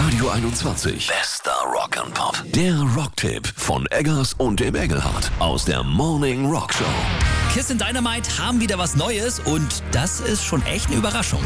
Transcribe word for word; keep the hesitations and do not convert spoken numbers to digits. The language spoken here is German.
Radio einundzwanzig. Bester Rock and Pop. Der Rocktipp von Eggers und dem Engelhardt aus der Morning Rock Show. Kiss in Dynamite haben wieder was Neues und das ist schon echt eine Überraschung.